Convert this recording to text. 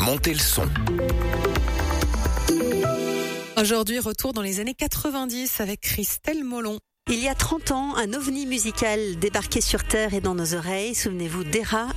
montez le son. Aujourd'hui, retour dans les années 90 avec Christelle Molon. Il y a 30 ans, un ovni musical débarquait sur Terre et dans nos oreilles. Souvenez-vous d'Era